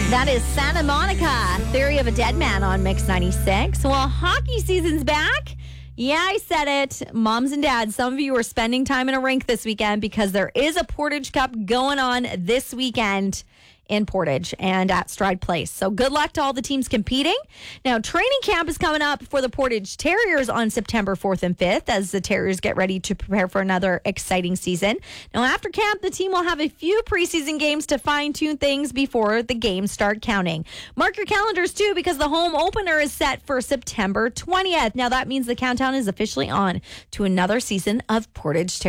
That is Santa Monica, Theory of a Dead Man on Mix 96. Well, hockey season's back. Yeah, I said it. Moms and dads, some of you are spending time in a rink this weekend because there is a Portage Cup going on this weekend in Portage and at Stride Place. So good luck to all the teams competing. Now, training camp is coming up for the Portage Terriers on September 4th and 5th as the Terriers get ready to prepare for another exciting season. Now, after camp, the team will have a few preseason games to fine-tune things before the games start counting. Mark your calendars, too, because the home opener is set for September 20th. Now, that means the countdown is officially on to another season of Portage Terriers.